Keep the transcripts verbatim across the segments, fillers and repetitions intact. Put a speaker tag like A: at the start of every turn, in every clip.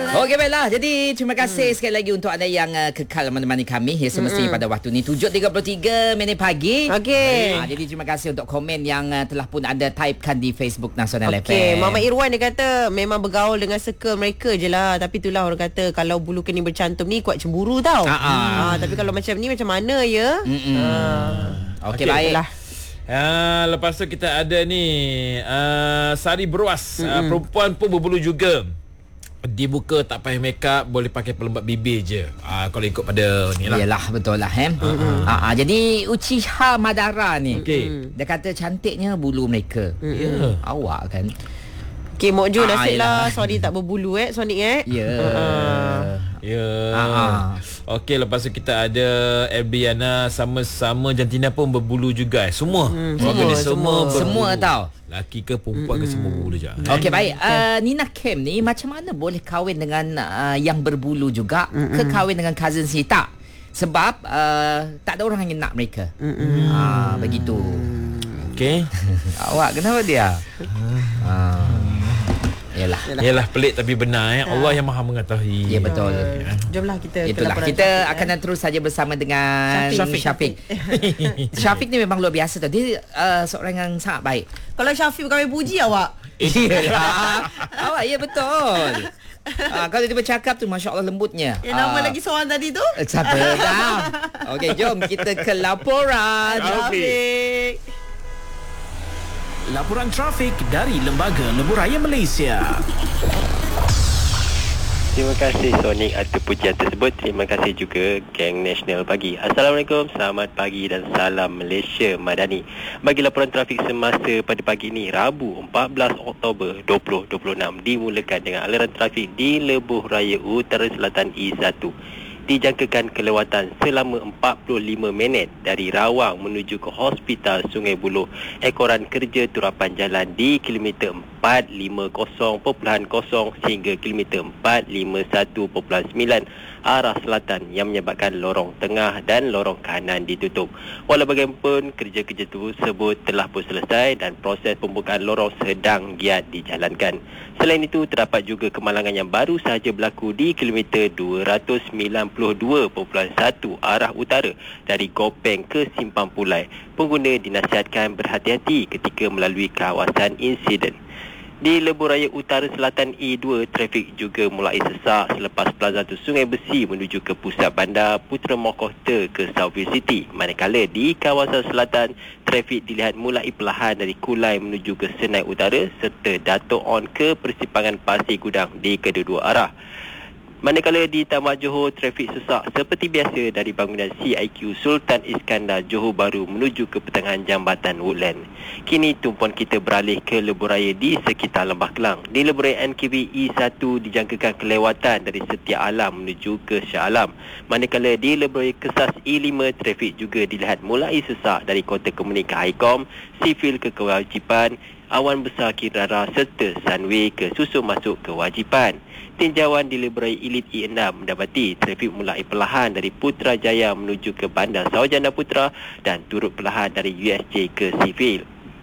A: Okey, baiklah. Jadi terima kasih hmm. sekali lagi untuk anda yang uh, kekal menemani kami ya, semestinya hmm. pada waktu ni tujuh tiga puluh tiga minit pagi.
B: Okey.
A: Ha, jadi terima kasih untuk komen yang uh, telah pun anda typekan di Facebook Nasional
B: okay.
A: F M.
B: Okey, Mama Irwan dia kata memang bergaul dengan circle mereka je lah. Tapi itulah orang kata kalau bulu kening bercantum ni kuat cemburu tau. Ha, tapi kalau macam ni macam mana ya? Ha.
A: Okey, okay, baik. Itulah.
C: Uh, lepas tu kita ada ni uh, Sari Berwas. uh, Perempuan pun berbulu juga. Dibuka tak payah make up, boleh pakai pelembab bibir je. uh, Kalau ikut pada ni lah.
A: Yalah, betul lah eh? uh-huh. uh-huh. Jadi Uchiha Madara ni, okay. dia kata cantiknya bulu mereka.
C: yeah.
A: Awak kan.
B: Okay, Mok Jo, nasib lah Sony tak berbulu eh Sonic eh.
A: Ya yeah.
C: Ya yeah. Okey, lepas tu kita ada Elbiana. Sama-sama jantina pun berbulu juga eh. Semua hmm,
A: Semua
C: semua,
A: semua, semua tau.
C: Laki ke perempuan hmm. ke semua berbulu je.
A: Okey, baik. uh, Nina Kim ni macam mana boleh kahwin dengan uh, yang berbulu juga, hmm. ke kahwin dengan cousin si? Tak. Sebab uh, tak ada orang yang nak mereka. hmm. uh, Begitu.
C: Okey.
A: Awak kenapa dia? uh. Yalah.
C: Yalah, pelik tapi benar eh. Allah yang Maha mengetahui.
A: Ya, betul.
B: Uh, jomlah kita
A: Itulah kita Syafiq, akan eh. terus saja bersama dengan Syafiq. Syafiq. Syafiq ni memang luar biasa tau. Dia uh, seorang yang sangat baik.
B: Kalau Syafiq kami puji awak.
A: Iyalah. Awak ya betul. Uh, kalau dia bercakap tu Masya Allah lembutnya.
B: Yang nama
A: uh,
B: lagi seorang tadi tu?
A: Siapa dah. Okey, jom kita ke laporan
B: Syafiq.
D: Laporan trafik dari Lembaga Lebuh Raya Malaysia.
E: Terima kasih Sonic atas pujian tersebut. Terima kasih juga Geng Nasional Pagi. Assalamualaikum, selamat pagi dan salam Malaysia Madani. Bagi laporan trafik semasa pada pagi ini, Rabu empat belas Oktober dua ribu dua puluh enam, dimulakan dengan aliran trafik di Lebuh Raya Utara Selatan E satu. Dijangkakan kelewatan selama empat puluh lima minit dari Rawang menuju ke Hospital Sungai Buloh. Ekoran kerja turapan jalan di kilometer empat lima kosong perpuluhan kosong sehingga kilometer empat lima satu perpuluhan sembilan arah selatan yang menyebabkan lorong tengah dan lorong kanan ditutup. Walau bagaimanapun, kerja-kerja tersebut telah pun selesai dan proses pembukaan lorong sedang giat dijalankan. Selain itu, terdapat juga kemalangan yang baru sahaja berlaku di kilometer dua ratus sembilan puluh dua perpuluhan satu arah utara dari Gopeng ke Simpang Pulai. Pengguna dinasihatkan berhati-hati ketika melalui kawasan insiden. Di Lebuh Raya Utara Selatan E dua, trafik juga mulai sesak selepas Plaza tu Sungai Besi menuju ke pusat bandar Putra Mahkota ke Southview City. Manakala di kawasan selatan, trafik dilihat mulai perlahan dari Kulai menuju ke Senai Utara serta Dato' On ke persimpangan Pasir Gudang di kedua-dua arah. Manakala di Tamak Johor, trafik sesak seperti biasa dari bangunan C I Q Sultan Iskandar Johor Bahru menuju ke pertengahan Jambatan Woodland. Kini tumpuan kita beralih ke Lebuh Raya di sekitar Lembah Kelang. Di Lebuh Raya N K V E satu dijangkakan kelewatan dari Setia Alam menuju ke Shah Alam. Manakala di Lebuh Raya Kesas E lima, trafik juga dilihat mulai sesak dari Kota Kemuning ke Haikom, Sivil ke Kewajipan, Awan Besar Kirara serta Sunway ke Susun Masuk Kewajipan. Tinjauan di Lebuh Raya Elite E enam mendapati trafik mulai perlahan dari Putrajaya menuju ke Bandar Sarjana Putra dan turut perlahan dari U S J ke Sivil.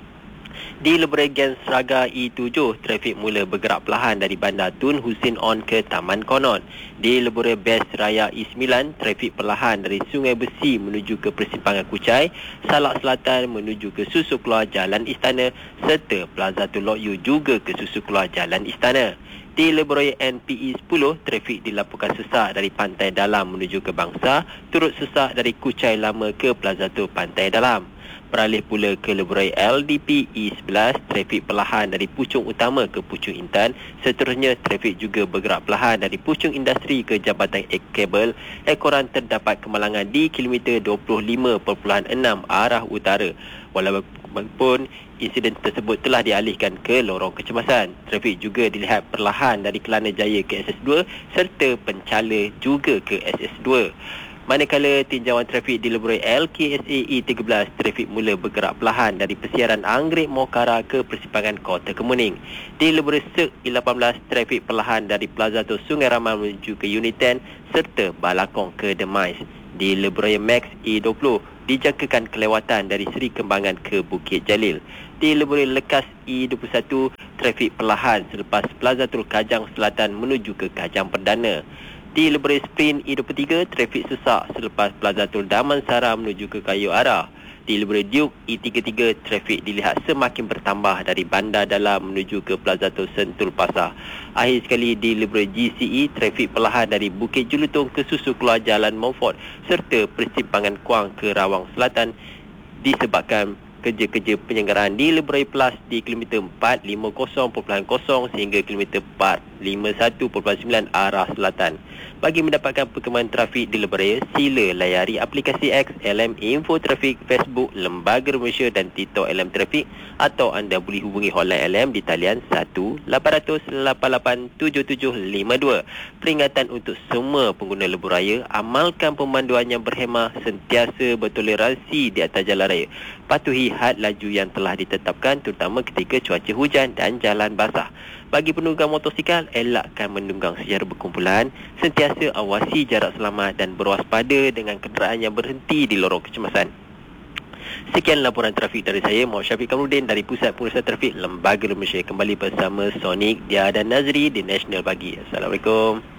E: Di Lebuh Raya Gen Saga E tujuh, trafik mula bergerak perlahan dari Bandar Tun Husin On ke Taman Konon. Di Lebuh Raya Best Raya E sembilan, trafik perlahan dari Sungai Besi menuju ke Persimpangan Kuchai, Salak Selatan menuju ke Susu Keluar Jalan Istana serta Plaza Tulok Yu juga ke Susu Keluar Jalan Istana. Di Lebuh Raya N P E sepuluh, trafik dilaporkan sesak dari Pantai Dalam menuju ke Bangsa, turut sesak dari Kuchai Lama ke Plaza Tu Pantai Dalam. Beralih pula ke Lebuh Raya L D P E sebelas, trafik perlahan dari Puchong Utama ke Puchong Intan. Seterusnya, trafik juga bergerak perlahan dari Puchong Industri ke Jambatan Kabel. Ekoran terdapat kemalangan di kilometer dua puluh lima perpuluhan enam arah utara. Walaupun insiden tersebut telah dialihkan ke lorong kecemasan, trafik juga dilihat perlahan dari Kelana Jaya ke S S dua serta Pencala juga ke S S dua. Manakala tinjauan trafik di Lebuh Raya L K S A E tiga belas, trafik mula bergerak perlahan dari Persiaran Anggrek Mokara ke Persimpangan Kota Kemuning. Di Lebuh Raya Sek E lapan belas, trafik perlahan dari Plaza Tu Sungai Ramal menuju ke Unit sepuluh serta Balakong ke Demais. Di Lebuh Raya Max E dua puluh, dijangkakan kelewatan dari Seri Kembangan ke Bukit Jalil. Di Lebuh Raya Lekas E dua puluh satu, trafik perlahan selepas Plaza Tul Kajang Selatan menuju ke Kajang Perdana. Di Leburai Sprint E dua puluh tiga, trafik sesak selepas Plaza Tul Damansara menuju ke Kayu Ara. Di Leburai Duke E tiga puluh tiga, trafik dilihat semakin bertambah dari Bandar Dalam menuju ke Plaza Tul Sentul Pasar. Akhir sekali di Leburai G C E, trafik perlahan dari Bukit Jelutong ke Susu Keluar Jalan Montfort serta persimpangan Kuang ke Rawang Selatan disebabkan kerja-kerja penyelenggaraan di Leburai Plus di kilometer empat lima kosong perpuluhan kosong sehingga kilometer empat lima satu perpuluhan sembilan arah selatan. Bagi mendapatkan perkembangan trafik di Leburai, sila layari aplikasi X, L M Info Trafik, Facebook, Lembaga Malaysia dan TikTok L M Trafik, atau anda boleh hubungi hotline L M di talian satu lapan kosong kosong lapan lapan tujuh tujuh lima dua. Peringatan untuk semua pengguna lebuh raya, amalkan pemanduan yang berhemah, sentiasa bertoleransi di atas jalan raya. Patuhi had laju yang telah ditetapkan terutama ketika cuaca hujan dan jalan basah. Bagi penunggang motosikal, elakkan menunggang secara berkumpulan, sentiasa awasi jarak selamat dan berwaspada dengan kenderaan yang berhenti di lorong kecemasan. Sekian laporan trafik dari saya, Muhammad Syafiq Kamrudin dari Pusat Pengurusan Trafik Lembaga Malaysia. Kembali bersama Sonic, Dia dan Nazri di National Pagi. Assalamualaikum.